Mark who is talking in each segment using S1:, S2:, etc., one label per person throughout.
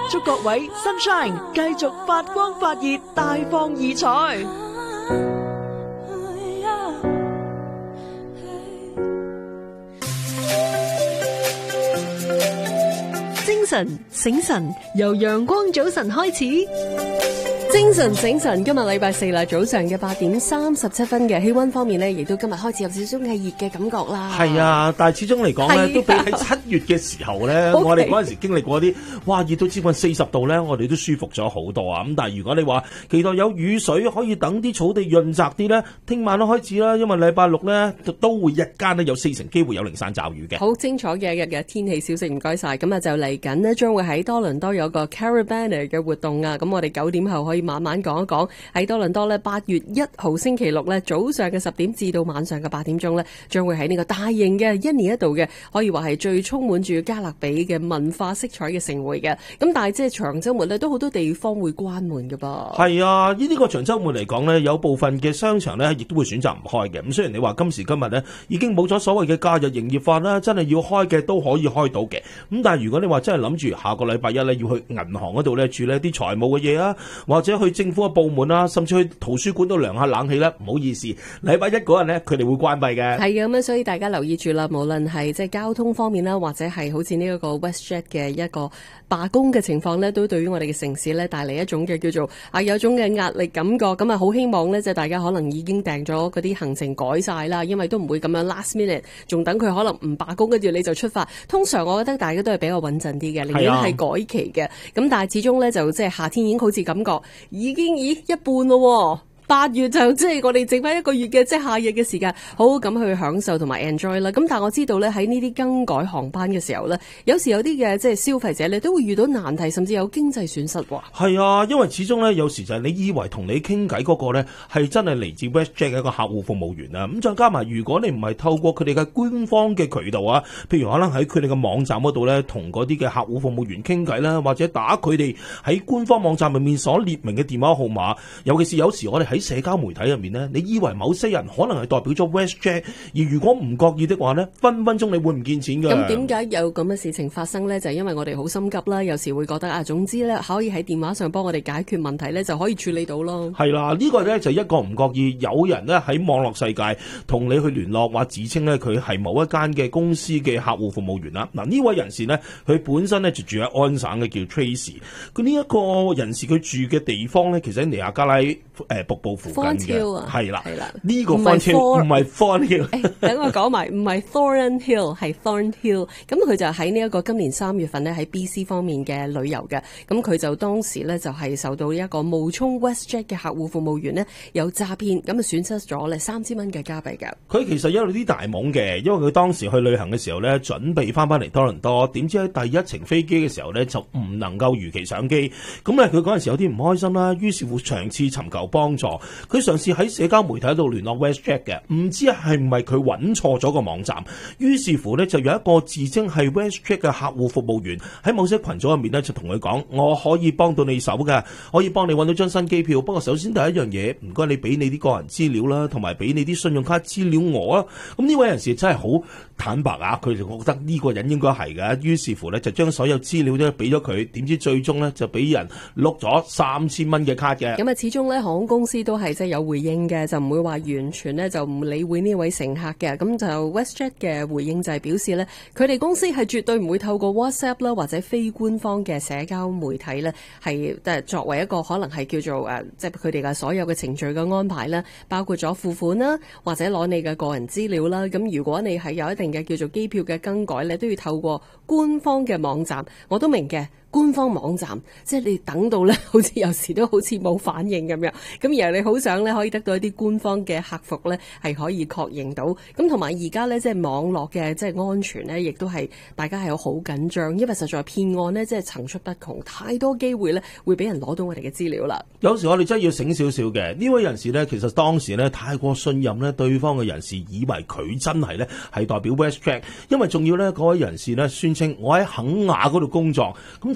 S1: 祝各位 Sunshine 繼續發光發熱，大放異彩。精神醒神，由陽光早晨開始。
S2: 精神醒神，今日禮拜四啦，早上嘅8:37嘅氣溫方面呢，亦都今日開始有少少嘅熱嘅感覺啦。
S3: 係啊，但係始終嚟講咧，都比喺7月嘅時候咧，我哋嗰陣時經歷過啲，哇，熱到接近40度咧，我哋都舒服咗好多啊！咁但係如果你話期待有雨水可以等啲草地潤澤啲咧，聽晚都開始啦，因為禮拜6咧都會日間咧有40%機會有零散驟雨嘅。
S2: 好精彩嘅一日嘅天氣消息，唔該晒。咁啊就嚟緊呢，將會喺多倫多有個 Caribana 嘅活動啊！咁我哋9點後可以慢慢講一講喺多倫多咧，8月1號星期六咧早上嘅10點至到晚上嘅8點鐘咧，將會喺呢個大型嘅1年1度嘅，可以話係最充滿住加勒比嘅文化色彩嘅盛會嘅。咁但係即係長週末咧，都好多地方會關門㗎噃。
S3: 係啊，呢個長週末嚟講咧，有部分嘅商場咧亦都會選擇唔開嘅。咁雖然你話今時今日咧已經冇咗所謂嘅假日營業法啦，真係要開嘅都可以開到嘅。咁但係如果你話真係諗住下個禮拜一咧要去銀行嗰度咧處理一啲財務嘅嘢啊，或者去政府嘅部門啊，甚至去圖書館度涼下冷氣咧，唔好意思，禮拜一嗰日咧佢哋會關閉嘅。
S2: 係咁，所以大家留意住啦，無論係即係交通方面啦，或者係好似呢一個 WestJet 嘅一個罷工嘅情況咧，都對於我哋嘅城市咧帶嚟一種嘅叫做有一種嘅壓力感覺。咁啊，好希望咧即係大家可能已經訂咗嗰啲行程改晒啦，因為都唔會咁樣 last minute， 仲等佢可能唔罷工跟住你就出發。通常我覺得大家都係比較穩陣啲嘅，寧願係改期嘅。咁但係始終咧就即係夏天已經好似感覺已經一半咯。8月就即係我哋剩翻1個月嘅即係夏日嘅時間，好好咁去享受同埋 enjoy 啦。咁但係我知道咧喺呢啲更改航班嘅時候咧，有時有啲嘅即係消費者咧都會遇到難題，甚至有經濟損失喎。
S3: 係啊，因為始終咧有時就係你以為同你傾偈嗰個咧係真係嚟自 WestJet 嘅一個客戶服務員啊。咁再加埋如果你唔係透過佢哋嘅官方嘅渠道啊，譬如可能喺佢哋嘅網站嗰度咧同嗰啲嘅客戶服務員傾偈啦，或者打佢哋喺官方網站入面所列明嘅電話號碼，尤其是有時我哋喺社交媒體入面呢，你以為某些人可能係代表咗 WestJet， 而如果唔覺意的話呢，分分鐘你會唔見錢㗎。
S2: 咁點解有咁嘅事情發生呢？就係因為我哋好心急啦，有時會覺得總之呢，可以喺電話上幫我哋解決問題呢，就可以處理到咯。
S3: 係啦，呢個呢就一個唔覺意，有人呢喺網絡世界同你去聯絡，或自稱呢佢係某一間嘅公司嘅客戶服務員啦。嗱，呢位人士呢，佢本身呢就住喺安省嘅，叫 Tracy。佢呢一個人士佢住嘅地方呢，其實喺尼亞加拉瀑布附近嘅，係啦，呢個 Thorn Hill 唔係 Thorn Hill。
S2: 等我講埋，唔係 Thorn Hill 係 Thorn Hill。咁佢就喺呢一個今年3月份呢，喺 BC 方面嘅旅遊嘅。咁佢就當時呢，就係受到一個冒充 WestJet 嘅客戶服務員呢，有詐騙，咁啊損失咗咧3000蚊嘅加幣㗎。
S3: 佢其實有啲大懵嘅，因為佢當時去旅行嘅時候呢，準備翻嚟多倫多，點知喺第一程飛機嘅時候呢，就唔能夠如期上機。咁咧佢嗰陣時有啲唔開心啦，於是乎長次尋求幫助。佢嘗試喺社交媒體度聯絡 WestJet 嘅，唔知係唔係佢揾錯咗個網站，於是乎呢，就有一個自稱係 WestJet 嘅客戶服務員喺某些群組入面呢，就同佢講，我可以幫到你手嘅，可以幫你揾到張新機票，不過首先第一樣嘢，唔該你俾你啲個人資料啦，同埋俾你啲信用卡資料我啊。咁呢位人士真係好坦白啊，佢就覺得呢個人應該係嘅，於是乎呢，就將所有資料都俾咗佢，點知最終呢，就俾人碌咗3000蚊嘅卡嘅。
S2: 咁啊，始終呢，航空公司都係即係有回應嘅，就唔會話完全呢，就唔理會呢位乘客嘅。咁就 WestJet 嘅回應就係表示呢，佢哋公司係絕對唔會透過 WhatsApp 啦或者非官方嘅社交媒體呢，係作為一個可能係叫做即係佢哋嘅所有嘅程序嘅安排啦，包括咗付款啦或者攞你嘅個人資料啦。咁如果你係有一定嘅叫做機票嘅更改呢，都要透過官方嘅網站。我都明嘅。官方網站，即係你等到咧，好似有時都好似冇反應咁樣。咁而你好想咧，可以得到一啲官方嘅客服咧，係可以確認到。咁同埋而家咧，即係網絡嘅即係安全咧，亦都係大家係好緊張，因為實在騙案呢，即係層出不窮，太多機會咧會俾人攞到我哋嘅資料啦。
S3: 有時我哋真係要醒少少嘅。呢位人士呢，其實當時呢，太過信任呢對方嘅人士，以為佢真係呢係代表 WestJet，因為仲要呢嗰位人士呢宣稱我喺肯亞嗰度工作，咁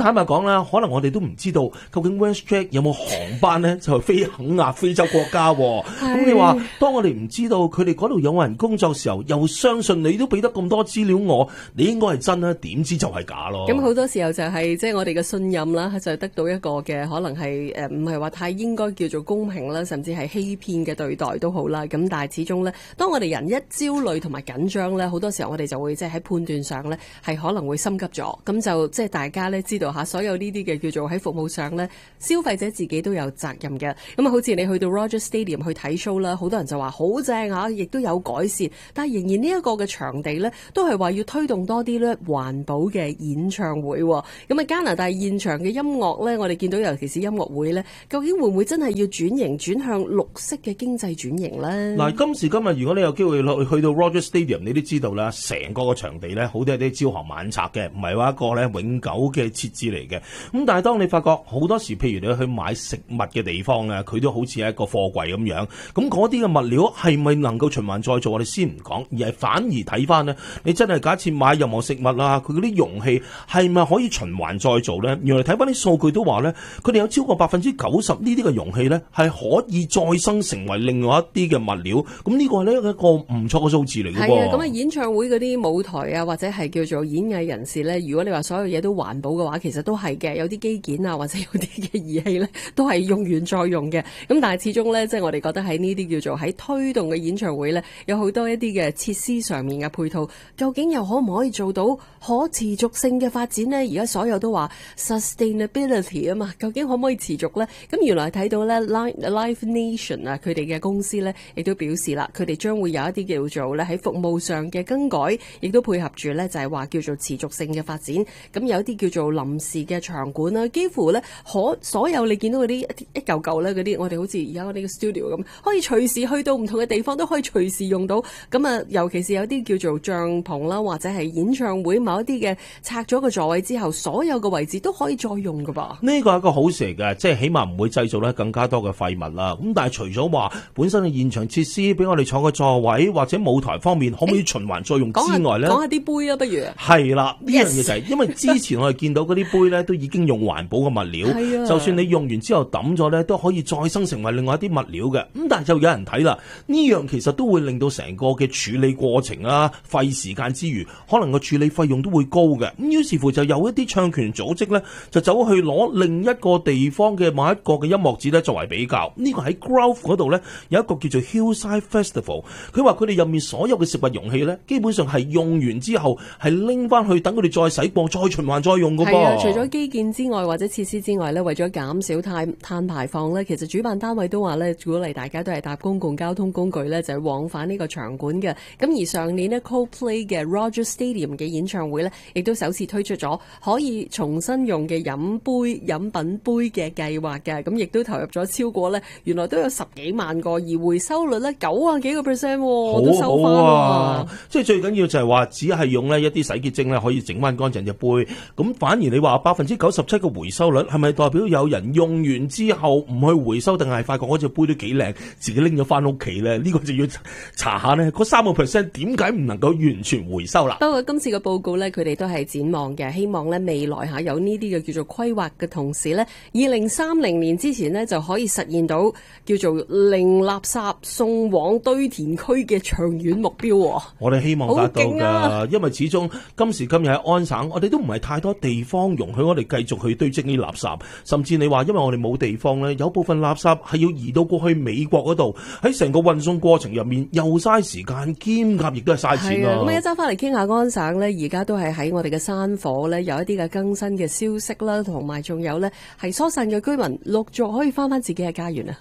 S3: 坦白講啦，可能我哋都唔知道究竟 WestJet 有冇航班咧就係飛肯亞非洲國家。咁你話，當我哋唔知道佢哋嗰度有冇人工作時候，又相信你都俾得咁多資料我，你應該係真啦，點知就係假咯。
S2: 咁好多時候就係即係我哋嘅信任啦，就係得到一個嘅可能係唔係話太應該叫做公平啦，甚至係欺騙嘅對待都好啦。咁但係始終咧，當我哋人一焦慮同埋緊張咧，好多時候我哋就會即係喺判斷上咧係可能會心急咗。咁就即係大家咧知道下，所有呢啲嘅叫做喺服務上咧，消費者自己都有責任嘅。咁啊，好似你去到 Rogers Stadium 去睇 show 啦，好多人就話好正嚇，亦都有改善。但係仍然呢一個嘅場地咧，都係話要推動多啲咧環保嘅演唱會。咁啊，加拿大現場嘅音樂咧，我哋見到尤其是音樂會咧，究竟會唔會真係要轉向綠色嘅經濟轉型咧？
S3: 嗱，今時今日如果你有機會去到 Rogers Stadium，你都知道啦，成個場地咧好多係啲朝行晚拆嘅，唔係話一個咧永久嘅設置嚟嘅。咁但係當你發覺好多時，譬如你去買食物嘅地方啊，佢都好似係一個貨櫃咁樣。咁嗰啲嘅物料係咪能夠循環再造？我哋先唔講，而係反而睇翻呢，你真係假設買任何食物啊，佢嗰啲容器係咪可以循環再造呢？原來睇翻啲數據都話呢，佢哋有超過90%呢啲嘅容器呢係可以再生成為另外一啲嘅物料。咁呢個係呢一個唔錯嘅數字嚟嘅。
S2: 係啊，咁啊演唱會嗰啲舞台啊，或者係叫做演藝人士呢，如果你話所有嘢都環保嘅話，其實都係嘅。有啲機件啊，或者有啲嘅儀器呢，都係用完再用嘅。咁但係始終呢，即係我哋覺得喺呢啲叫做喺推動嘅演唱會呢，有好多一啲嘅設施上面嘅配套，究竟又可唔可以做到可持續性嘅發展呢？而家所有都話 sustainability 啊嘛，究竟可唔可以持續呢？咁原來睇到呢 Live Nation 啊，佢哋嘅公司呢亦都表示啦，佢哋將會有一啲叫做呢喺服務上嘅更改，亦都配合住呢就係話叫做持續性嘅發展。咁有一啲叫做臨時嘅場館啦，幾乎呢所有你見到嗰啲一嚿嚿呢嗰啲，我哋好似而家我哋嘅 studio 咁，可以隨時去到唔同嘅地方都可以隨時用到。咁啊，尤其是有啲叫做帳篷啦，或者係演唱會某一啲嘅拆咗個座位之後，所有嘅位置都可以再用噶噃。
S3: 呢個係一個好事嚟嘅，即係起碼唔會製造咧更加多嘅廢物啦。咁但係除咗話本身嘅現場設施俾我哋坐個座位或者舞台方面可唔可以循環再用之外咧，
S2: 講下啲杯啊，不如
S3: 係啦，呢樣嘢就係因為之前我哋見到嗰啲杯咧都已經用環保嘅物料，就算你用完之後抌咗咧都可以再生成為另外一啲物料嘅。咁但係就有人睇啦，呢樣其實都會令到成個嘅處理過程啊費時間之餘，可能個處理費用都會高嘅。咁於是乎就有一啲唱權組織咧就走去攞另一個地方嘅某一個嘅音樂節咧作為比較。呢個喺 Grove 嗰度咧有一個叫做 Hillside Festival， 佢話佢哋入面所有嘅食物容器咧基本上係用完之後係拎翻去等佢哋再洗過再循環再用㗎噃。
S2: 係啊，除咗基建之外或者設施之外咧，為咗減少碳排放咧，其實主辦單位都話咧鼓勵大家都係搭公共交通工具咧就係往返呢個場館嘅。咁而上年呢 Coldplay 嘅 Rogers Stadium 嘅演唱會咧，亦都首次推出咗可以重新用嘅飲品杯嘅計劃嘅。咁亦都投入咗超過咧，原來都有10幾萬個，而回收率咧90幾個 percent，都收翻啊！
S3: 即係最緊要就係話只係用呢一啲洗潔精咧可以整翻乾淨隻杯。咁反而你話97%嘅回收率係咪代表有人用完之後唔去回收，定係發覺嗰隻杯都幾靚，自己拎咗翻屋企咧？呢個就要查下呢嗰3%點解唔能夠完全回收啦？
S2: 不過今次嘅報告呢，佢哋都係展望嘅，希望呢未來有呢啲嘅叫做規劃嘅同時呢，2030年之前呢就可以實現到叫做零垃圾送往堆填區嘅長遠目標。
S3: 我哋希望達到㗎，
S2: 啊，
S3: 因為始終今時今日喺安省，我哋都唔係太多地方容許我哋繼續去堆積呢啲垃圾，甚至你話因為我哋冇地方呢，有部分垃圾係要移到過去美國嗰度，喺成個運送過程入面又嘥時間兼夾，亦都係嘥錢咯。
S2: 咁一陣翻嚟傾下安省呢，而家都係喺我哋嘅山火呢，有一啲嘅更新嘅消息啦，同埋仲有呢係疏散嘅居民陸續可以翻自己嘅家園啊。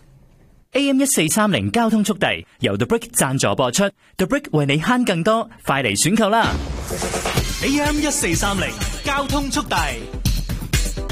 S4: AM1430 交通速遞由 The Brick 贊助播出 ，The Brick 為你慳更多，快嚟選購啦！
S5: AM1430 交通速遞。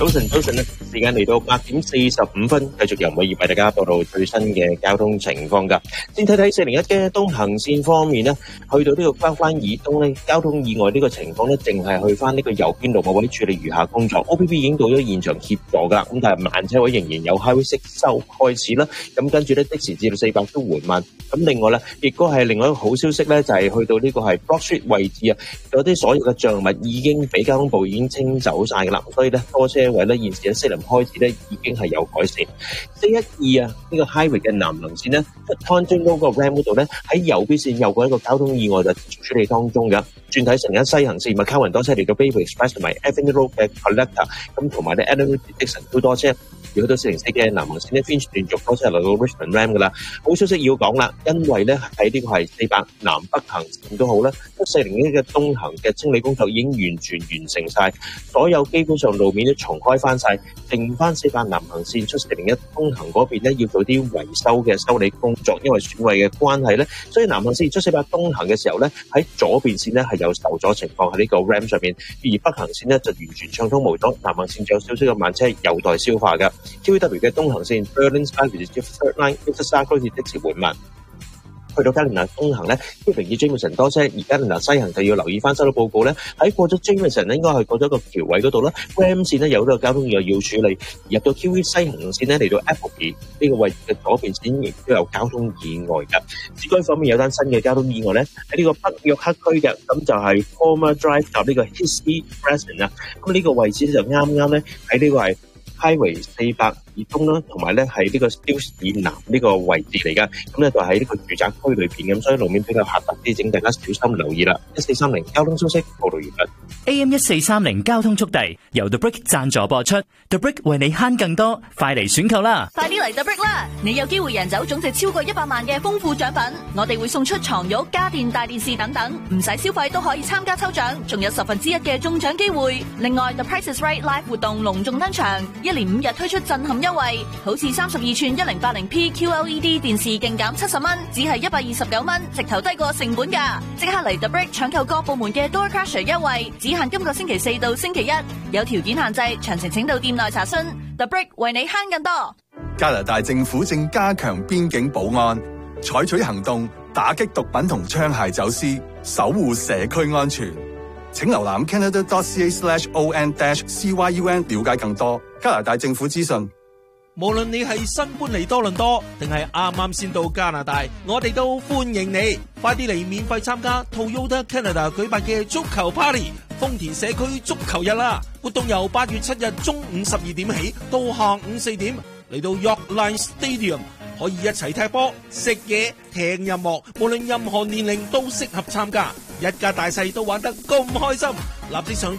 S5: 早晨咧，時間嚟到8:45，繼續由每月為大家報道最新嘅交通情況㗎。先睇睇401嘅東行線方面呢，去到呢個關關以東呢，交通意外呢個情況呢，淨係去翻呢個右邊路某位處理餘下工作 ，OPP 已經到咗現場協助㗎。咁但係慢車位仍然有 Highway 6收開始啦。咁跟住呢，的士至到400都緩慢。咁另外呢，亦都係另外一個好消息呢，就係去到呢個係 Broad Street 位置啊，有啲所有嘅障物已經俾交通部已經清走晒㗎啦。所以呢，多車位咧，現時喺西林開始咧已經係有改善。412啊，呢個 highway 嘅南行線咧，出 Tonton 嗰個 ramp 嗰度咧，喺右邊線又過一個交通意外就處理當中嘅。轉睇成間西行線，咪溝運多車嚟到 Bayview Express 同埋 Avenue Road 嘅 Collector， 咁同埋咧 Adelaide Dixon 都多車。而去到404嘅南行線咧 ，Finch 連續多車嚟到 Richmond Ram 噶啦。好消息要講啦，因為咧喺呢個係400南北行線都好啦，出401嘅東行嘅清理工作已經完全完成晒，所有基本上路面都重開翻晒，剩翻400南行線出401東行嗰邊咧要做啲維修嘅修理工作，因為損毀嘅關係咧，所以南行線出400東行嘅時候咧，喺左邊線咧係有受阻情況喺呢個 Ram 上面，而北行線咧就完全暢通無阻，南行線仲有少少嘅慢車有待消化嘅。QEW 嘅東行線 Berlin Skyview Third Line 一直沙開始的時緩慢，去到加連納東行咧，都平至 Jameson 多車，而加連納西行就要留意翻收到報告咧，喺過咗 Jameson 咧應該係過咗個橋位嗰度啦 ，Ram 線咧有呢個交通意外要處理，入到 QE 西行線咧嚟到 Appleby 呢個位置嘅左邊線亦都有交通意外㗎。市區方面有單新嘅交通意外咧，喺呢個北約克區嘅，咁就係 Former Drive 及呢個 Hisby Crescent 啊，咁呢個位置咧就啱啱咧喺呢個係Highway 400以東啦，同埋咧係呢個 Steeles 以南呢個位置嚟噶，咁咧就喺呢個住宅區裏邊咁，所以路面比較狹窄啲，請大家小心留意啦。1430交通消息報道完畢。
S4: AM 1430交通速遞由 The Brick 贊助播出 ，The Brick 為你慳更多，快嚟選購啦！
S6: 快啲嚟 The Brick 啦！你有機會贏走總值超過100萬嘅豐富獎品，我哋會送出床褥、家電、大電視等等，唔使消費都可以參加抽獎，仲有1/10嘅中獎機會。另外 The Price is Right Live 活動隆重登場，一連5日推出震撼優惠，好似32寸 1080p QLED 電視勁減70蚊，只係129蚊，直頭低過成本價。即刻嚟 The Brick 搶購各部門嘅 Door Crusher 優惠，只限今個星期4到星期1，有條件限制，詳情請到店內查詢。The Brick 為你慳更多。
S7: 加拿大政府正加強邊境保安，採取行動打擊毒品同槍械走私，守護社區安全。請瀏覽 canada.ca/on-cyun 了解更多加拿大政府資訊。
S8: 無論你係新搬嚟多倫多，定係啱啱先到加拿大，我哋都歡迎你。快啲嚟免費參加 Toyota Canada 舉辦嘅足球 Party， 豐田社區足球日啦！活動由8月7日中午12點起到下午4點，嚟到 York Line Stadium， 可以一齊踢波、食嘢、聽音樂，無論任何年齡都適合參加，一家大細都玩得咁開心。立即上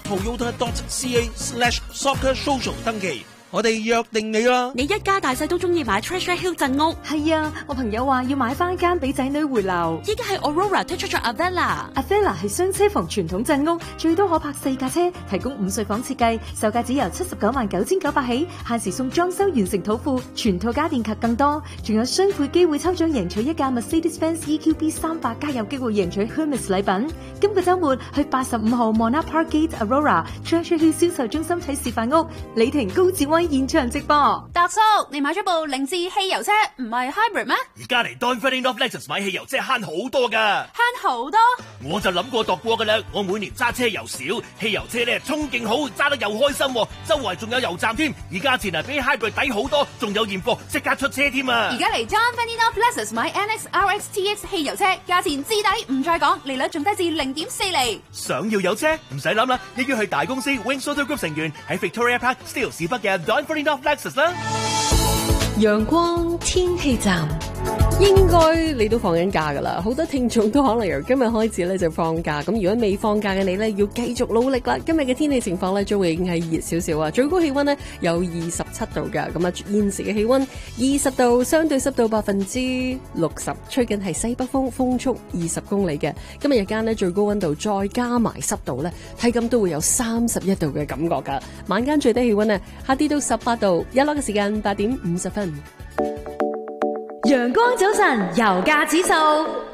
S8: toyota.ca/soccersocial 登記。我哋約定你啦！
S9: 你一家大細都中意買 Treasure Hill 鎮屋。係啊，我朋友話要買翻間俾仔女回流。依家係 Aurora 推出咗 Avella 係雙車房傳統鎮屋，最多可泊4架車，提供5睡房設計，售價只由799900起，限時送裝修完成土庫，全套家電及更多，仲有雙倍機會抽獎贏取一架 Mercedes-Benz EQB 300加，有機會贏取 Hermes 禮品。今個週末去85號 Monarch Park Gate Aurora Treasure Hill 銷售中心睇示範屋，李婷高志威現場直播。
S6: 達叔，你買咗部凌志汽油車，唔係 hybrid 咩？
S10: 而家嚟 Don Ferdinand of Lexus 買汽油車慳好多噶，
S6: 慳好多？
S10: 我就諗過度過噶啦。我每年揸車又少，汽油車咧充勁好，揸得又開心，周圍仲有油站添。而價錢啊比 hybrid 抵好多，仲有現貨即刻出車添啊！
S6: 而家嚟 Don Ferdinand of Lexus 買 NX RX-TX 汽油車，價錢至抵唔再講，利率仲低至0.4厘。
S10: 想要有車唔使諗啦，一於去大公司 Wings Auto Group 成員喺 Victoria Park Steele 市北嘅 Don Ferdinand of Lexus 啦。
S1: 陽光天氣站。
S2: 應該你都放緊假噶啦，好多聽眾都可能由今日開始咧就放假。咁如果未放假嘅你咧，要繼續努力啦。今日嘅天氣情況咧，將會已經係熱少少啊，最高氣溫呢有27度噶。咁啊，現時嘅氣溫20度，相對濕度60%，吹緊係西北風，風速20公里嘅。今日日間呢，最高溫度再加埋濕度咧，體感都會有31度嘅感覺噶。晚間最低氣溫呢下跌到18度，日落嘅時間8點50分。
S9: 陽光早晨，油價指數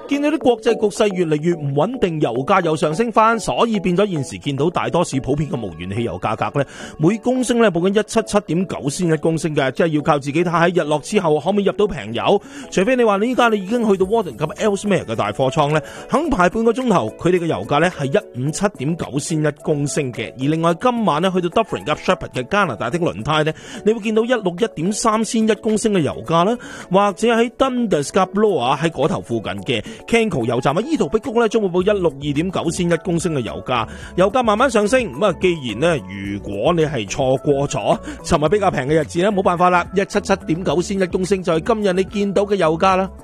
S3: 見到啲國際局勢越嚟越唔穩定，油價又上升翻，所以變咗現時見到大多市普遍嘅無鉛汽油價格咧，每公升咧報緊177.9仙一公升嘅，即係要靠自己睇喺日落之後可唔可以入到平油。除非你話你依家你已經去到 Warden 及 Ellesmere 嘅大貨倉咧，肯排半個鐘頭，佢哋嘅油價咧係157.9仙一公升嘅。而另外今晚咧去到 Dufferin 及 Shepherd 嘅加拿大的輪胎咧，你會見到161.3仙一公升嘅油價啦，或者喺 Dundas 及 Bloor 喺嗰頭附近嘅 Kenco 油站喺伊圖碧谷咧，將會報162.9仙一公升嘅油價，油價慢慢上升。咁啊，既然呢，如果你係錯過咗尋日比較平嘅日子咧，冇辦法啦，177.9仙一公升就係今日你見到嘅油價啦。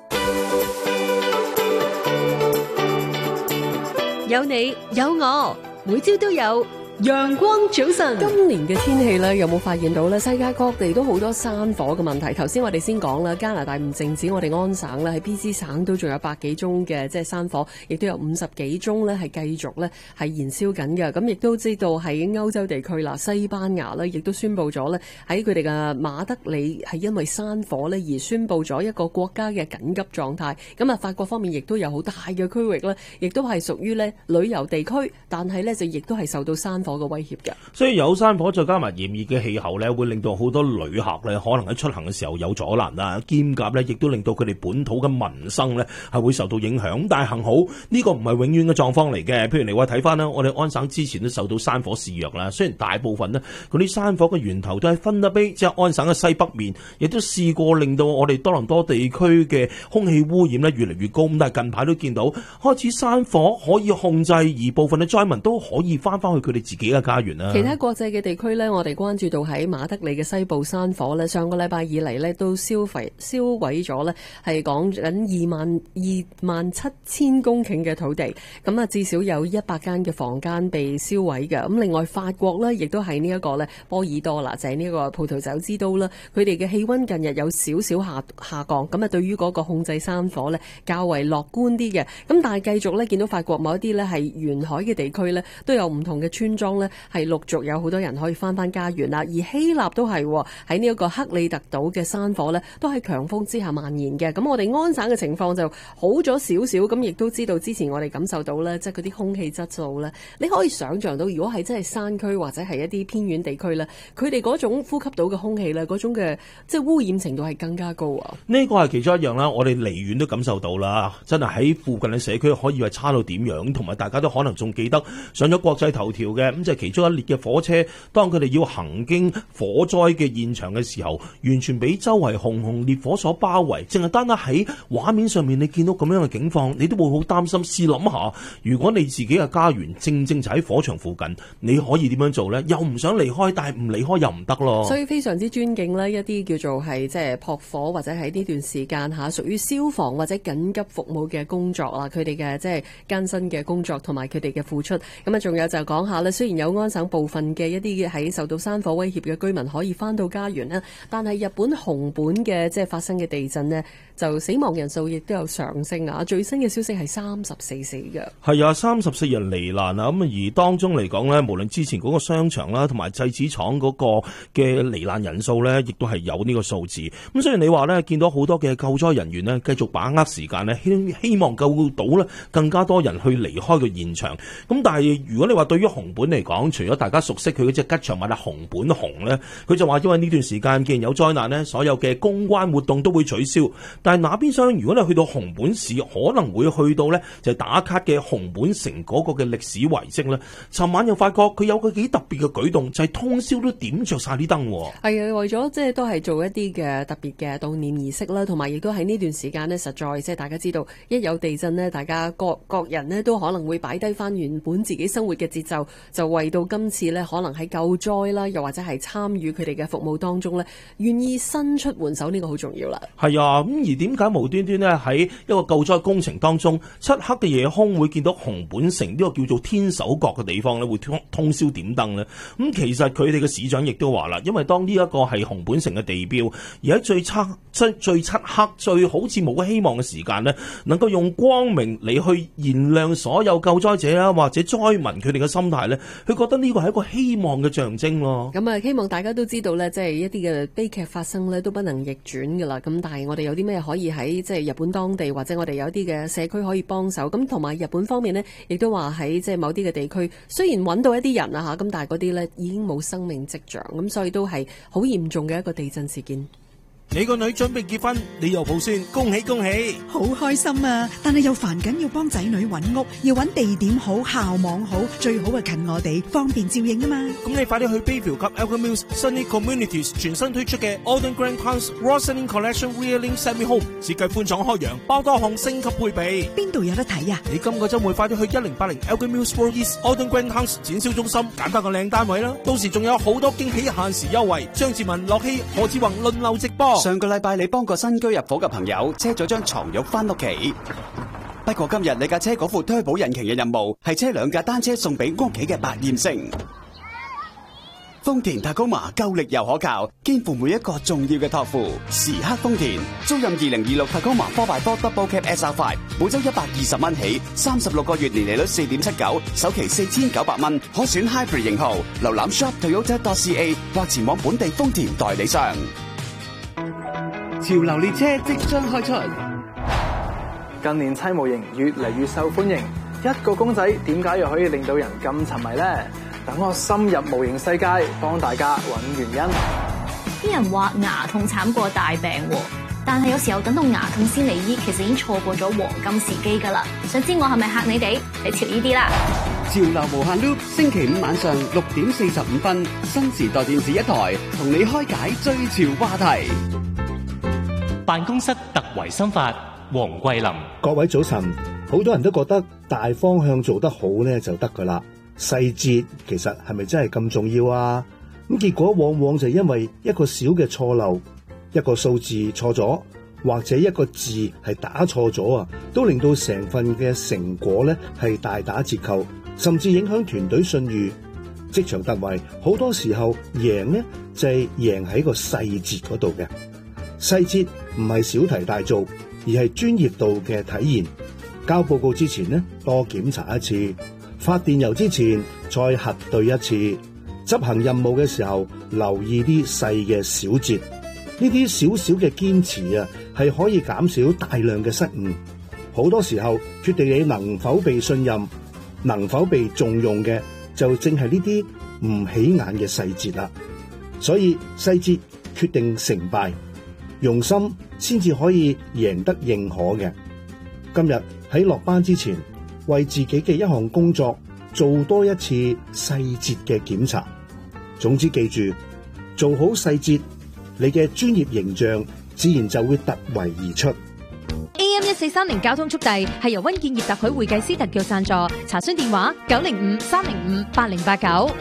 S1: 有你有我，每朝都有陽光早晨。
S2: 今年嘅天氣咧，有冇發現到咧？世界各地都好多山火嘅問題。頭先我哋先講啦，加拿大唔淨止我哋安省咧，喺 BC 省都仲有100幾宗嘅即係山火，亦都有50幾宗咧係繼續咧係燃燒緊嘅。咁亦都知道喺歐洲地區啦，西班牙咧亦都宣布咗咧喺佢哋嘅馬德里係因為山火咧而宣布咗一個國家嘅緊急狀態。咁啊，法國方面亦都有好大嘅區域咧，亦都係屬於咧旅遊地區，但係咧就亦都係受到山火嘅威脅嘅，
S3: 所以有山火再加埋炎熱嘅氣候咧，會令到好多旅客咧可能喺出行嘅時候有阻攔啦，兼夾咧亦都令到佢哋本土嘅民生咧係會受到影響。但係幸好呢個唔係永遠嘅狀況嚟嘅，譬如你話睇翻啦，我哋安省之前都受到山火肆虐啦，雖然大部分呢嗰啲山火嘅源頭都係芬德卑，即係安省嘅西北面，亦都試過令到我哋多倫多地區嘅空氣污染咧越嚟越高。咁但係近排都見到開始山火可以控制，而部分嘅災民都可以翻返去佢哋自己嘅家園啦。
S2: 其他國際嘅地區呢，我哋關注到喺馬德里嘅西部山火呢，上個禮拜以嚟呢都燒毀咗呢，係講緊27000公頃嘅土地，咁啊至少有100間嘅房間被燒毀嘅。咁另外法國呢，亦都係呢一個呢波爾多啦，就係呢個葡萄酒之都啦，佢哋嘅氣溫近日有少少下降，咁啊對於嗰個控制山火呢較為樂觀啲嘅。咁但係繼續呢，見到法國某一啲呢係沿海嘅地區呢，都有唔同嘅村莊呢係陸續有好多人可以翻家園啦。而希臘都係喺呢一個克里特島嘅山火呢，都喺強風之下蔓延嘅。咁我哋安省嘅情況就好咗少少，咁亦都知道之前我哋感受到呢，即係嗰啲空氣質素呢，你可以想象到，如果係真係山區或者係一啲偏遠地區呢，佢哋嗰種呼吸到嘅空氣呢，嗰種嘅即係污染程度係更加高啊！
S3: 呢個係其中一樣啦，我哋離遠都感受到啦，真係喺附近嘅社區可以話差到點樣，同埋大家都可能仲記得上咗國際頭條嘅，咁就係其中一列嘅火車，當佢哋要行經火災嘅現場嘅時候，完全俾周圍熊熊烈火所包圍，淨係單單喺畫面上面你見到咁樣嘅境況，你都會好擔心。試諗下，如果你自己嘅家園正就喺火場附近，你可以點樣做呢？又唔想離開，但係唔離開又唔得咯。
S2: 所以非常之尊敬呢一啲叫做係即係撲火或者喺呢段時間嚇屬於消防或者緊急服務嘅工作啦，佢哋嘅即係艱辛嘅工作同埋佢哋嘅付出。咁啊，仲有就講下呢，雖然有安省部分嘅一啲喺受到山火威脅嘅居民可以翻到家園啦，但係日本熊本嘅即係發生嘅地震呢，就死亡人數亦都有上升啊！最新嘅消息係34死嘅。
S3: 係啊，34人罹難啊！咁而當中嚟講呢，無論之前嗰個商場啦，同埋製紙廠嗰個嘅罹難人數呢，亦都係有呢個數字。咁雖然你話呢，見到好多嘅救災人員呢，繼續把握時間呢，希望救到呢更加多人去離開個現場。咁但係如果你話對於熊本嚟講，除咗大家熟悉佢嗰隻吉祥物啊熊本熊呢，佢就話因為呢段時間既然有災難呢，所有嘅公關活動都會取消。但係那邊廂如果你去到熊本市，可能會去到呢就係打卡嘅熊本城嗰個嘅歷史遺跡呢。尋晚又發覺佢有個幾特別嘅舉動，就係通宵都點着晒啲燈。
S2: 係啊，為咗即係都係做一啲嘅特別嘅悼念儀式啦，同埋亦都喺呢段時間呢，實在即係大家知道一有地震呢，大家各人呢都可能會擺低翻原本自己生活嘅節奏，就為到今次呢可能喺救災啦，又或者係參與佢哋嘅服務當中呢，願意伸出援手，呢個好重要啦。
S3: 係啊，咁而點解無端端呢喺一個救災工程當中，漆黑嘅夜空會見到熊本城呢個叫做天守閣嘅地方呢會通宵點燈呢？咁其實佢哋嘅市長亦都話啦，因為當呢一個係熊本城嘅地標，而喺最漆黑、最好似冇希望嘅時間呢，能夠用光明嚟去燃亮所有救災者啦或者災民佢哋嘅心態呢， 佢覺得呢個係一個希望嘅象徵咯。
S2: 咁啊，希望大家都知道咧，即係一啲嘅悲劇發生咧，都不能逆轉噶啦。咁但係我哋有啲咩可以喺即係日本當地，或者我哋有啲嘅社區可以幫手。咁同埋日本方面呢，亦都話喺即係某啲嘅地區，雖然揾到一啲人啊嚇，咁但係嗰啲咧已經冇生命跡象，咁所以都係好嚴重嘅一個地震事件。
S8: 你個女準備結婚，你又抱孫，恭喜恭喜！
S11: 好開心啊！但係又煩緊要幫仔女揾屋，要揾地點好、校網好，最好係近我哋，方便照應啊嘛。
S8: 咁你快啲去 Bayview 及 Elgin Mills Sunny Communities 全新推出嘅 Alden Grand House Roslyn Collection Reeling Semi Home， 設計寬敞開揚，包多項升級配備。
S11: 邊度有得睇啊？
S8: 你今個週末快啲去1080 Elgin Mills Road East Alden Grand House 展銷中心揀翻個靚單位啦！到時仲有好多驚喜限時優惠，張志文、樂希、何志宏輪流直播。
S12: 上個禮拜你幫個新居入伙嘅朋友車咗張床褥翻屋企，不過今日你架車嗰副推保引擎嘅任務係車2架單車送俾屋企嘅百厭星。豐田Tacoma夠力又可靠，肩負每一個重要嘅託付。時刻豐田，租賃2026 Tacoma 4x4 Double Cab SR5， 每周120蚊起，36個月年利率 4.79%， 首期4900蚊，可選 Hybrid 型號。瀏覽 shop.toyota.ca 或前往本地豐田代理商。
S13: 潮流列車即將開出，近年砌模型越嚟越受歡迎，一個公仔點解又可以令到人咁沉迷呢？等我深入模型世界，幫大家揾原因。
S14: 啲人話牙痛慘過大病喎，但係有時候等到牙痛先嚟醫，其實已經錯過咗黃金時機㗎啦。想知我係咪嚇你哋？你潮呢啲啦！
S13: 潮流無限 loop， 星期五晚上6點45分，新時代電視一台，同你開解最潮話題。
S15: 辦公室突圍心法，黃桂林。
S16: 各位早晨，好多人都覺得大方向做得好呢就得噶啦，細節其實係咪真係咁重要啊？咁結果往往就因為一個小嘅錯漏，一個數字錯咗，或者一個字係打錯咗啊，都令到成份嘅成果呢係大打折扣，甚至影響團隊信譽。職場突圍好多時候贏呢就係贏喺個細節嗰度嘅。細節唔係小題大做，而係專業度嘅體現。交報告之前呢，多檢查一次；發電郵之前，再核對一次；執行任務嘅時候，留意啲細嘅小節。呢啲少少嘅堅持啊，係可以減少大量嘅失誤。好多時候決定你能否被信任、能否被重用嘅，就正係呢啲唔起眼嘅細節啦。所以細節決定成敗。用心先至可以贏得認可嘅。今日喺落班之前，為自己嘅一項工作做多一次細節嘅檢查。總之記住，做好細節，你嘅專業形象自然就會突圍而出。
S17: AM1430交通速遞係由溫建業特許會計師特約贊助，查詢電話905-305-8089。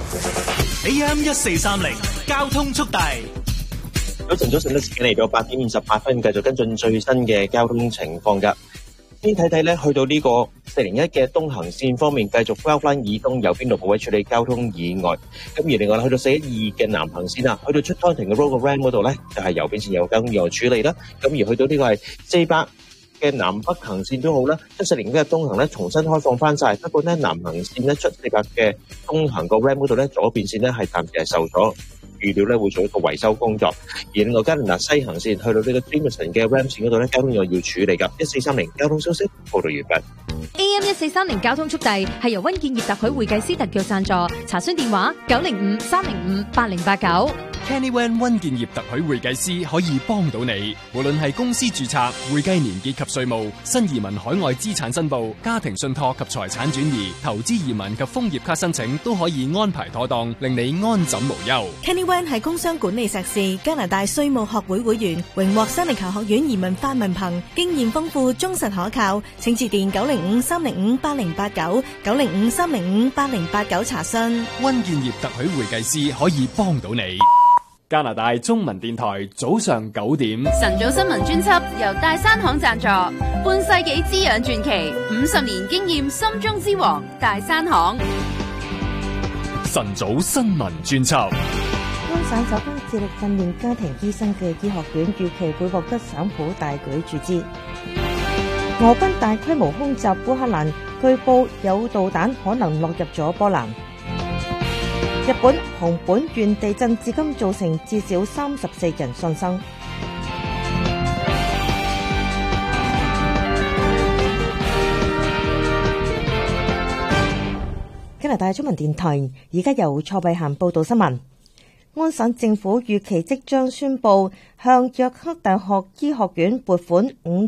S15: AM1430交通速遞。
S5: 早晨，時間嚟到8點28分，繼續跟進最新嘅交通情況㗎。先睇睇咧，去到呢個401嘅東行線方面，繼續 Wellfline 以東有邊路部位處理交通意外。咁而另外去到412嘅南行線啊，去到出湯亭嘅 Road Ram 嗰度咧，就係右邊線有交通意外處理啦。咁而去到呢個係400嘅南北行線都好啦，740嘅東行咧重新開放翻晒。不過咧南行線咧出400嘅東行個 Ram 嗰度咧，左邊線咧係暫時係受阻。預料咧會做一個維修工作，而另外加拿大西行線去到呢個 Jameson 嘅 Ram 線嗰度咧，交通又要處理㗎。1430交通消息報道完畢。
S17: AM1430交通速遞係由溫建業特許會計師特約贊助，查詢電話905-305-8089。
S18: Kenny Wan 溫建業特許會計師可以幫到你，無論係公司註冊、會計年結及稅務、新移民海外資產申報、家庭信託及財產轉移、投資移民及楓葉卡申請，都可以安排妥當，令你安枕無憂。
S19: Kenny Wan 係工商管理碩士，加拿大稅務學會會員，榮獲新力球學院移民法文憑，經驗豐富，忠實可靠。請致電905-305-8089 905-305-8089查詢。
S18: 溫建業特許會計師可以幫到你。加拿大中文電台早上9點，
S20: 晨早新聞專輯由大山行贊助，半世紀滋養傳奇，50年經驗心中之王大山行。
S18: 晨早新聞專輯。
S21: 安省首間致力訓練家庭醫生嘅醫學院預期會獲得省府大舉注資。俄軍大規模空襲烏克蘭，據報有導彈可能落入咗波蘭。 日本熊本縣地震至今造成至少34人喪生。加拿大中文電台而家由蔡慧嫻報道新聞。安省政府預期即將宣布向約克大學醫學院撥款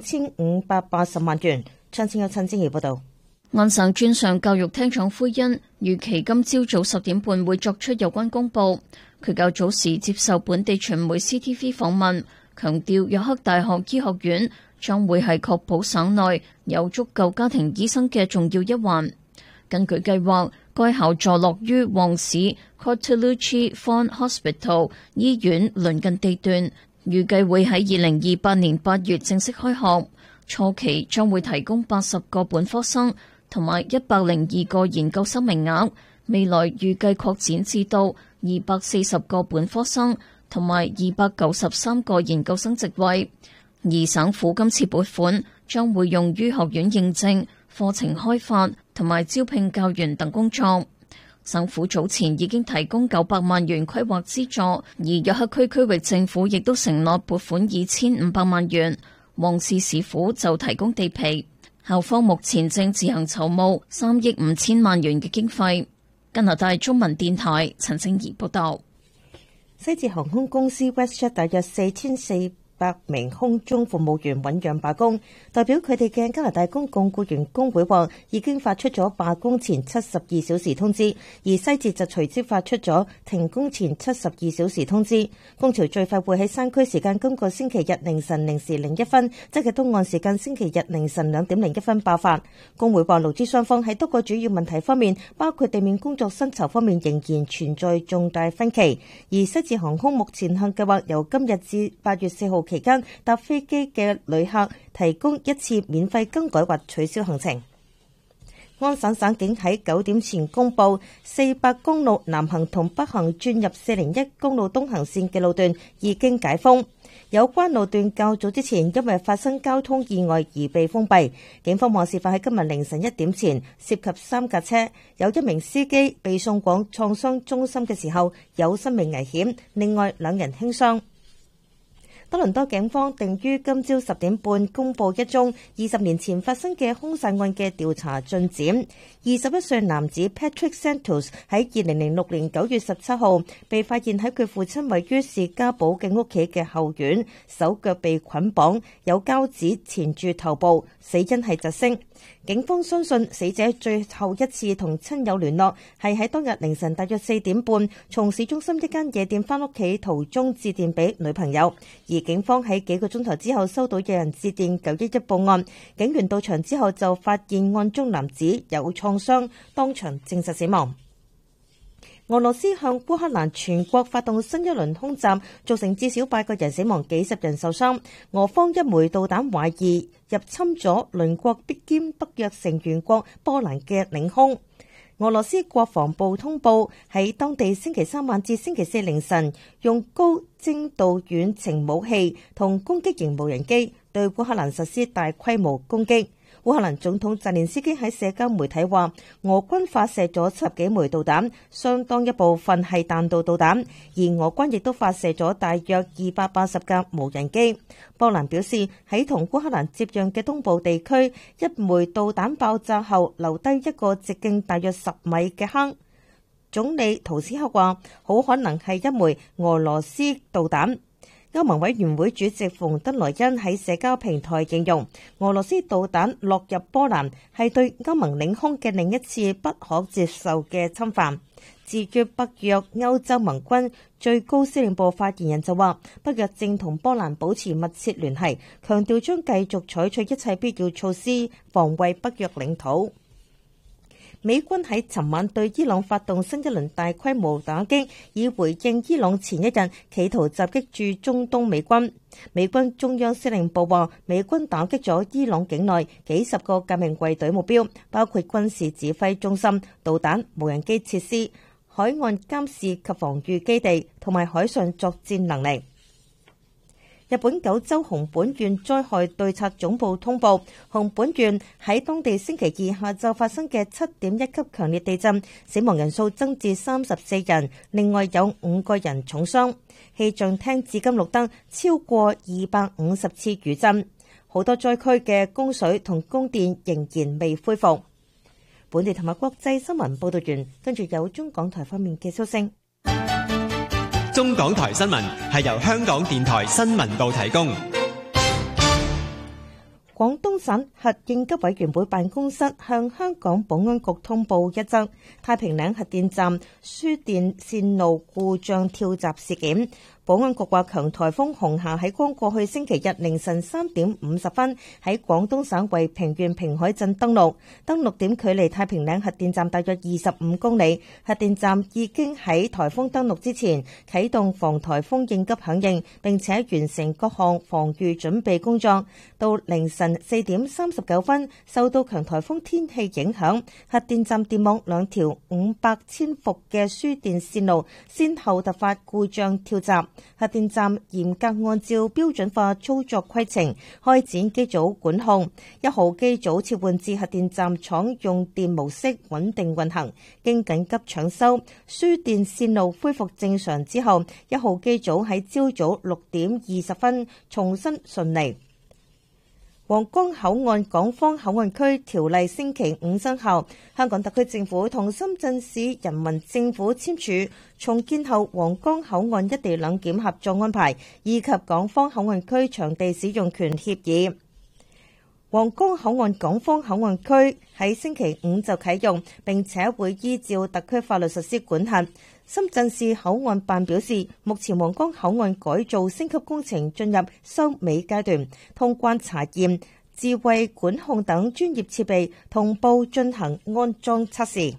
S21: 5580萬元。詳情有陳志怡報道。
S4: 安省專上教育廳長奎恩預期今朝早10點半會作出有關公佈。佢較早時接受本地傳媒 CTV 訪問，強調約克大學醫學院將會係確保省內有足夠家庭醫生嘅重要一環。根據計劃，該校坐落於旺市 Cortellucci Fawn Hospital 醫院鄰近地段，預計會喺2028年8月正式開學。初期將會提供80個本科生同埋102個研究生名額，未來預計擴展至到240個本科生同埋293個研究生席位。而省府今次撥款將會用於學院認證、課程開發同埋招聘教員等工作。省府早前已經提供900萬元規劃資助，而約克區區域政府亦都承諾撥款2500萬元。旺市市府就提供地皮。校方目前正自行籌募3億5千萬元嘅經費。加拿大中文電台陳靜怡報道。
S21: 西捷航空公司 WestJet 大約4400名空中服務員醞釀罷工，代表佢哋嘅加拿大公共僱員工會話已經發出咗罷工前72小時通知，而西捷就隨即發出咗停工前72小時通知。工潮最快會喺山區時間今個星期日凌晨0時01分，即係東岸時間星期日凌晨2點01分爆發。工會話勞資雙方喺多個主要問題方面，包括地面工作薪酬方面仍然存在重大分歧。而西捷航空目前向計劃由今日至8月4號期間搭飛機嘅旅客提供一次免費更改或取消行程。安省省警喺9點前公布，400公路南行同北行轉入401公路東行線嘅路段已經解封。有關路段較早之前因為發生交通意外而被封閉。警方話事發喺今日凌晨1點前，涉及3架車，有1名司機被送往創傷中心嘅時候有生命危險，另外2人輕傷。多倫多警方定於今朝10點半公布一宗20年前發生嘅兇殺案嘅調查進展。21歲男子 Patrick Santos 喺2006年9月17號被發現喺佢父親位於士嘉堡嘅屋企嘅後院，手腳被捆綁，有膠紙纏住頭部，死因係窒息。警方相信死者最後一次同親友聯絡係喺當日凌晨大約4點半從市中心一間夜店返屋企途中致電俾女朋友，而警方喺幾個鐘頭之後收到有人致電911報案，警員到場之後就發現案中男子有創傷，當場證實死亡。俄羅斯向烏克蘭全國發動新一輪空襲，造成至少8個人死亡，幾十人受傷。俄方一枚導彈懷疑入侵咗鄰國兼北約成員國波蘭嘅領空。俄羅斯國防部通報喺當地星期3晚至星期4凌晨，用高精度遠程武器同攻擊型無人機對烏克蘭實施大規模攻擊。烏克蘭總統澤連斯基喺社交媒體話，俄軍發射咗10幾枚導彈，相當一部分係彈道導彈，而俄軍亦都發射咗大約280架無人機。波蘭表示喺同烏克蘭接壤嘅東部地區，一枚導彈爆炸後留低一個直徑大約10米嘅坑。總理圖斯克話，好可能係一枚俄羅斯導彈。歐盟委員會主席馮德萊恩喺社交平台形容，俄羅斯導彈落入波蘭係對歐盟領空嘅另一次不可接受嘅侵犯。至於北約歐洲盟軍最高司令部發言人就話，北約正同波蘭保持密切聯繫，強調將繼續採取一切必要措施防衛北約領土。美軍喺尋晚對伊朗發動新一輪大規模打擊，以回應伊朗前一日企圖襲擊駐中東美軍。美軍中央司令部話，美軍打擊咗伊朗境內幾十個革命衛隊目標，包括軍事指揮中心、導彈、無人機設施、海岸監視及防禦基地同埋海上作戰能力。 日本九州熊本縣災害對策總部通報，熊本縣喺當地星期二下晝發生嘅7.1級強烈地震，死亡人數增至34人，另外有5個人重傷。氣象廳至今錄得超過250次餘震，好多災區嘅供水同供電仍然未恢復。本地同埋國際新聞報道完，跟住有中港台方面嘅消息。
S7: 中港台新聞係由香港電台新聞部提供。
S21: 廣東省核應急委員會辦公室向香港保安局通報一則太平嶺核電站輸電線路故障跳閘事件。保安局話，強颱風紅霞喺剛過去星期日凌晨3點50分喺廣東省惠平縣平海鎮登陸點距離太平嶺核電站大約25公里。核電站已經喺颱風登陸之前啟動防颱風應急響應，並且完成各項防禦準備工作。到凌晨4點39分，受到強颱風天氣影響，核電站電網2條500千伏嘅輸電線路先後突發故障跳閘。核電站嚴格按照標準化操作規程開展機組管控，1號機組切換至核電站廠用電模式穩定運行。經緊急搶修，輸電線路恢復正常之後，1號機組喺朝早6點20分重新順利。皇崗口岸港方口岸區條例星期5生效，香港特區政府同深圳市人民政府簽署重建後皇崗口岸一地兩檢合作安排，以及港方口岸區場地使用權協議。皇崗口岸港方口岸區喺星期5就啟用，並且會依照特區法律實施管轄。深圳市口岸辦表示，目前皇崗口岸改造升級工程進入收尾階段，通關查驗、智慧管控等專業設備同步進行安裝測試。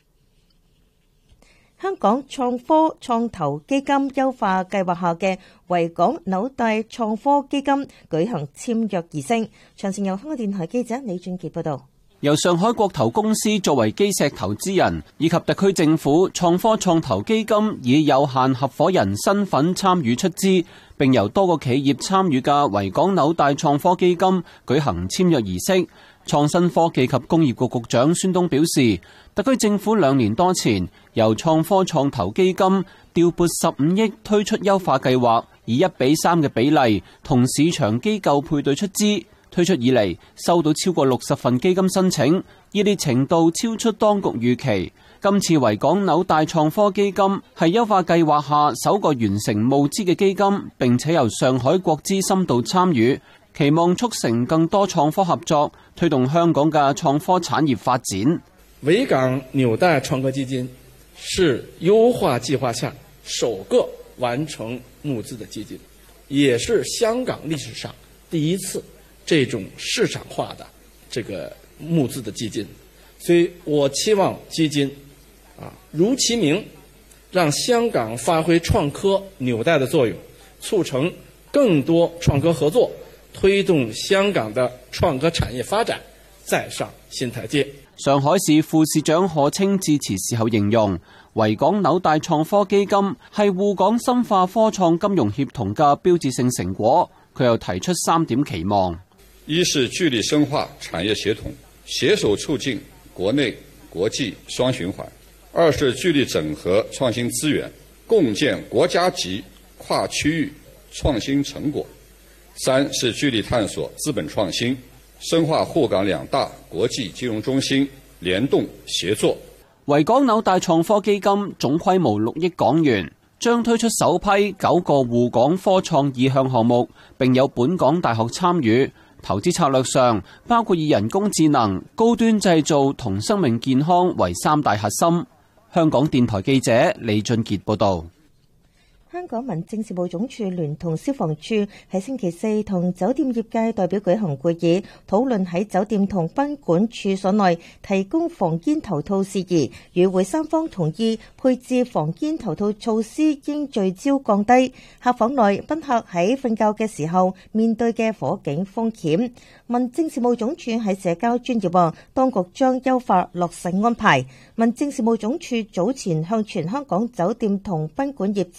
S21: 香港創科創投基金優化計劃下嘅維港紐帶創科基金舉行簽約儀式。詳情由香港電台記者李俊傑報道。
S22: 由上海國投公司作為基石投資人，以及特區政府創科創投基金以有限合夥人身份參與出資，並由多個企業參與嘅維港紐帶創科基金舉行簽約儀式。創新科技及工業局局長孫東表示，特區政府2年多前由創科創投基金調撥15億推出優化計劃，以1:3嘅比例同市場機構配對出資。推出以嚟，收到超過60份基金申請，熱烈程度超出當局預期。今次維港紐帶創科基金係優化計劃下首個完成募資嘅基金，並且由上海國資深度參與，期望促成更多創科合作，推動香港嘅創科產業發展。
S23: 維港紐帶創科基金是優化計劃下首個完成募資的基金，也是香港歷史上第一次這種市場化的這個募資的基金，所以我期望基金如其名，讓香港發揮創科紐帶的作用，促成更多創科合作，推動香港的創科產業發展再上新台階。
S22: 上海市副市長賀清致辭時候形容，維港紐帶創科基金係滬港深化科創金融協同嘅標誌性成果。佢又提出3點期望。
S24: 一是聚力深化產業協同，攜手促進國內國際雙循環；二是聚力整合創新資源，共建國家級跨區域創新成果；三是聚力探索資本創新，深化滬港2大國際金融中心聯動協作。
S22: 維港紐帶創科基金總規模6億港元，將推出首批9個滬港科創意向項目，並有本港大學參與。投資策略上，包括以人工智能、高端製造同生命健康為3大核心。香港電台記者李俊傑報道。
S21: 香港民政事務總署聯同消防處喺星期4同酒店業界代表舉行會議，討論喺酒店同賓館處所內提供防煙頭套事宜。與會三方同意配置防煙頭套措施應聚焦降低客房內賓客喺瞓覺嘅時候面對嘅火警風險。民政事務總署喺社交專頁話，當局將優化落實安排。民政事務總署早前向全香港酒店同賓館業持牌人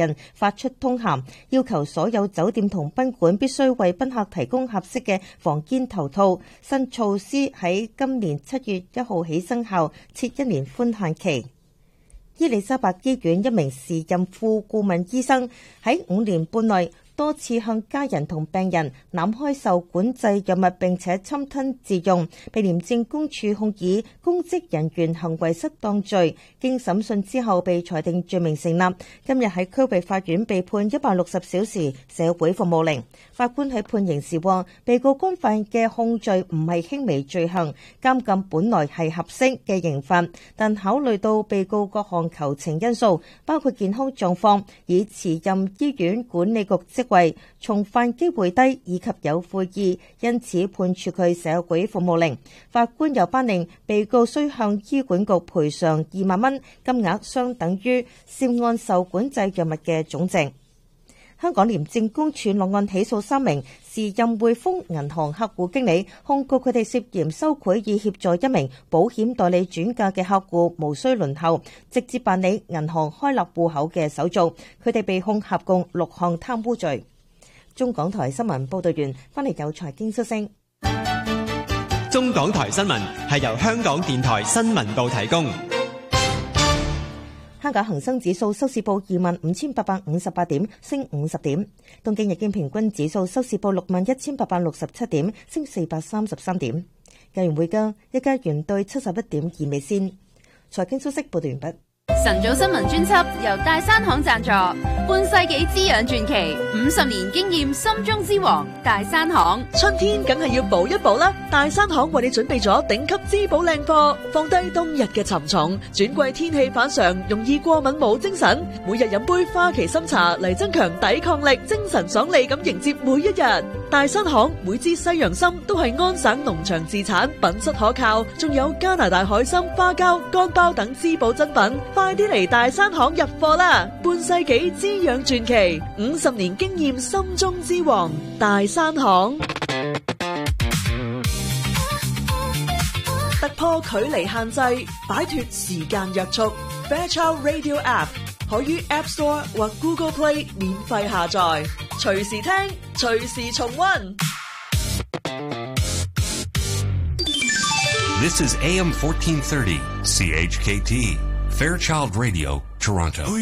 S21: 人發出通函，要求所有酒店同賓館必須為賓客提供合適嘅房間頭套。新措施喺今年7月1號起生效，設1年寬限期。伊利沙伯醫院一名時任副顧問醫生喺5年半內多次向家人同病人濫開受管制藥物並且侵吞自用，被廉政公署控以公職人員行為失當罪，經審訊之後被裁定罪名成立。今日喺區域法院被判160小時社會服務令。法官喺判刑時話，被告干犯嘅控罪唔係輕微罪行，監禁本來係合適嘅刑罰，但考慮到被告各項求情因素，包括健康狀況、已辭任醫院管理局職位、重犯機會低以及有悔意，因此判處佢社會服務令。法官又頒令被告須向醫管局賠償2萬蚊，金額相等於涉案受管制藥物嘅總值。香港廉政公署落案起訴3名時任匯豐銀行客戶經理，控告佢哋涉嫌收賄以協助一名保險代理轉嫁嘅客戶無需輪候，直接辦理銀行開立戶口嘅手續。佢哋被控合共6項貪污罪。中港台新聞報道完，翻嚟有財經消息。
S7: 中港台新聞係由香港電台新聞部提供。
S21: 香港恒生指數收市報25,858點，升50點。東京日經平均指數收市報61,867點，升433點。計完匯價，一家元兌71.2美仙。財經消息報道完畢。
S20: 晨早新聞專輯由大山行贊助，半世紀滋養傳奇，50年經驗心中之王大山行。
S1: 春天梗係要補一補啦，大山行為你準備咗頂級滋補靚貨，放低冬日嘅沉重，轉季天氣反常，容易過敏冇精神，每日飲杯花旗參茶嚟增強抵抗力，精神爽利咁迎接每一日。大山行每支西洋參都係安省農場自產，品質可靠，仲有加拿大海參、花膠、乾包等滋補珍品。快啲嚟大山行入貨啦！半世紀滋養傳奇，50年經驗心中之王，大山行。突破距離限制，擺脫時間約束。Fairchild Radio App 可於 App Store 或 Google Play 免費下載，隨時聽，隨時重溫。
S6: This is AM 1430 CHKT Fairchild Radio, Toronto.